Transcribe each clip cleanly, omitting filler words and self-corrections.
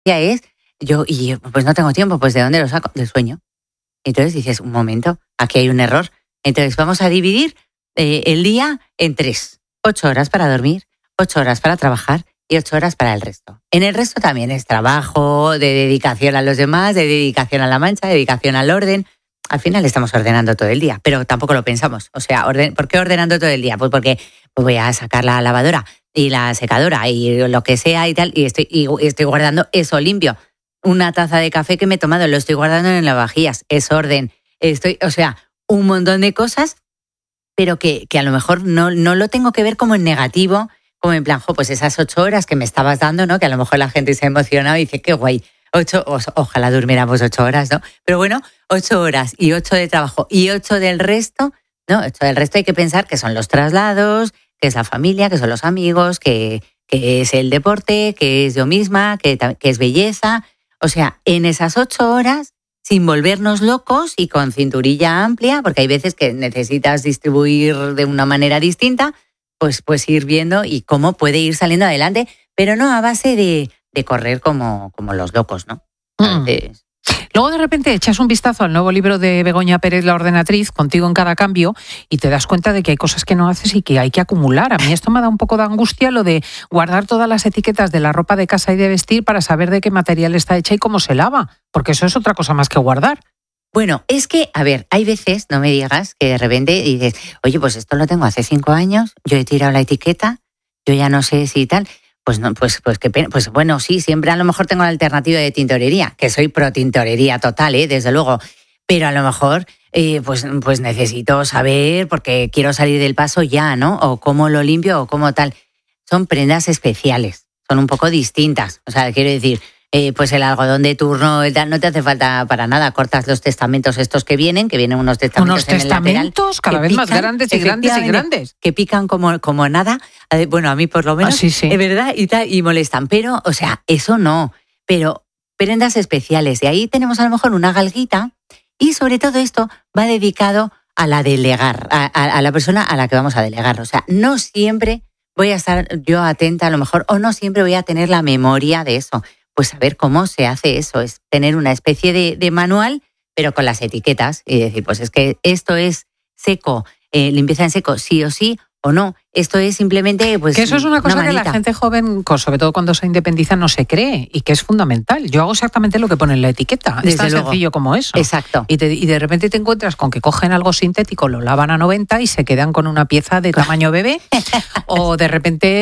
es, pues no tengo tiempo, pues ¿de dónde lo saco? Del sueño. Entonces dices, un momento, aquí hay un error. Entonces vamos a dividir el día en 3. 8 horas para dormir, 8 horas para trabajar y 8 horas para el resto. En el resto también es trabajo, de dedicación a los demás, de dedicación a la mancha, de dedicación al orden. Al final estamos ordenando todo el día, pero tampoco lo pensamos. O sea, ¿por qué ordenando todo el día? Pues porque voy a sacar la lavadora y la secadora y lo que sea y tal, y estoy guardando eso limpio. Una taza de café que me he tomado, lo estoy guardando en lavavajillas, es orden. Un montón de cosas, pero que a lo mejor no lo tengo que ver como en negativo, como en plan, pues esas 8 horas que me estabas dando, ¿no? Que a lo mejor la gente se ha emocionado y dice, qué guay, 8, ojalá durmiéramos 8 horas, ¿no? Pero bueno, 8 horas y 8 de trabajo y 8 del resto, ¿no? 8 del resto hay que pensar que son los traslados, que es la familia, que son los amigos, que es el deporte, que es yo misma, que es belleza. O sea, en esas 8 horas, sin volvernos locos y con cinturilla amplia, porque hay veces que necesitas distribuir de una manera distinta, pues ir viendo y cómo puede ir saliendo adelante, pero no a base de correr como los locos, ¿no? Entonces, luego de repente echas un vistazo al nuevo libro de Begoña Pérez, La ordenatriz, Contigo en cada cambio, y te das cuenta de que hay cosas que no haces y que hay que acumular. A mí esto me da un poco de angustia, lo de guardar todas las etiquetas de la ropa de casa y de vestir para saber de qué material está hecha y cómo se lava, porque eso es otra cosa más que guardar. Bueno, es que, a ver, hay veces, no me digas, que de repente dices, oye, pues esto lo tengo hace 5 años, yo he tirado la etiqueta, yo ya no sé si tal. Pues no, pues qué pena. Pues bueno, sí, siempre a lo mejor tengo la alternativa de tintorería, que soy pro tintorería total, desde luego. Pero a lo mejor pues necesito saber, porque quiero salir del paso ya, ¿no? O cómo lo limpio o cómo tal. Son prendas especiales, son un poco distintas. O sea, quiero decir, pues el algodón de turno no te hace falta para nada. Cortas los testamentos estos que vienen unos testamentos en el lateral. ¿Unos testamentos cada vez más grandes y grandes y grandes? Que pican como nada. Bueno, a mí por lo menos, sí. Es verdad, y molestan. Pero, o sea, eso no. Pero prendas especiales. Y ahí tenemos a lo mejor una galguita. Y sobre todo esto va dedicado a la delegar, a la persona a la que vamos a delegar. O sea, no siempre voy a estar yo atenta a lo mejor, o no siempre voy a tener la memoria de eso. Pues saber cómo se hace eso, es tener una especie de manual, pero con las etiquetas, y decir, pues es que esto es seco, limpieza en seco, sí o sí, o no. Esto es simplemente, pues, que eso es una cosa que la gente joven, sobre todo cuando se independiza, no se cree, y que es fundamental. Yo hago exactamente lo que pone en la etiqueta. Es tan sencillo como eso. Exacto. Y de repente te encuentras con que cogen algo sintético, lo lavan a 90 y se quedan con una pieza de tamaño bebé. O de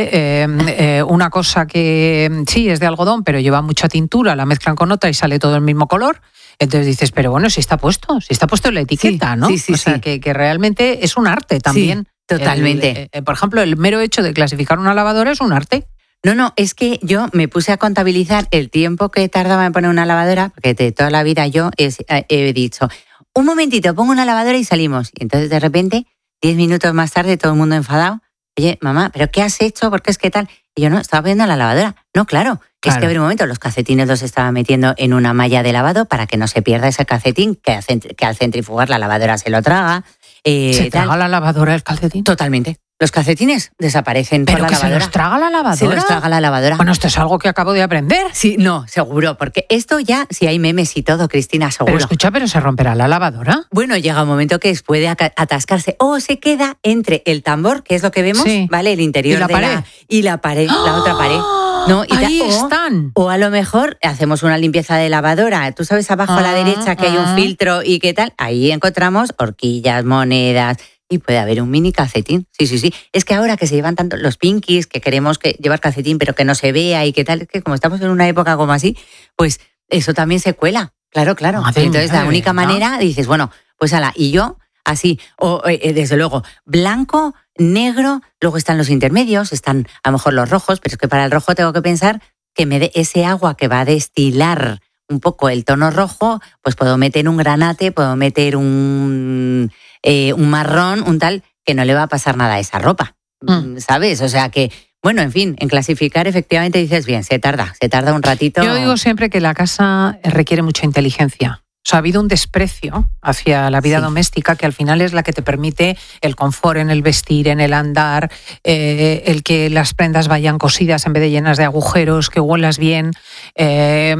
repente una cosa que sí es de algodón, pero lleva mucha tintura, la mezclan con otra y sale todo el mismo color. Entonces dices, pero bueno, si está puesto en la etiqueta, sí, ¿no? Sí, o sea, que realmente es un arte también. Sí. Totalmente. Por ejemplo, el mero hecho de clasificar una lavadora es un arte. No, es que yo me puse a contabilizar el tiempo que tardaba en poner una lavadora, porque de toda la vida yo he dicho, un momentito, pongo una lavadora y salimos. Y entonces de repente, 10 minutos más tarde, todo el mundo enfadado. Oye, mamá, ¿pero qué has hecho? ¿Por qué es que tal? Y yo, no, estaba poniendo la lavadora. No, claro. Es que a ver un momento, los calcetines los estaba metiendo en una malla de lavado para que no se pierda ese calcetín, que al centrifugar la lavadora se lo traga. ¿Se traga la lavadora el calcetín? Totalmente. Los calcetines desaparecen por la lavadora. ¿Pero que se los traga la lavadora? Se los traga la lavadora. Bueno, esto es algo que acabo de aprender. Sí, no, seguro, porque esto ya, si hay memes y todo, Cristina, seguro. Pero escucha, ¿pero se romperá la lavadora? Bueno, llega un momento que puede atascarse o se queda entre el tambor, que es lo que vemos, ¿vale? El interior ¿Y la pared? Y la pared, la otra pared. No, ahí están. O a lo mejor hacemos una limpieza de lavadora. Tú sabes, abajo a la derecha que hay un filtro y qué tal. Ahí encontramos horquillas, monedas. Y puede haber un mini calcetín. Sí. Es que ahora que se llevan tanto los pinkies, que queremos llevar calcetín, pero que no se vea y qué tal, es que como estamos en una época como así, pues eso también se cuela. Claro. Entonces, la única manera, dices, bueno, pues ala, y yo, así, o desde luego, blanco, negro, luego están los intermedios, están a lo mejor los rojos, pero es que para el rojo tengo que pensar que me dé ese agua que va a destilar un poco el tono rojo, pues puedo meter un granate, puedo meter un marrón, un tal, que no le va a pasar nada a esa ropa, ¿sabes? O sea que, bueno, en fin, en clasificar efectivamente dices bien, se tarda un ratito. Yo digo siempre que la casa requiere mucha inteligencia. O sea, ha habido un desprecio hacia la vida doméstica que al final es la que te permite el confort en el vestir, en el andar, el que las prendas vayan cosidas en vez de llenas de agujeros, que huelas bien.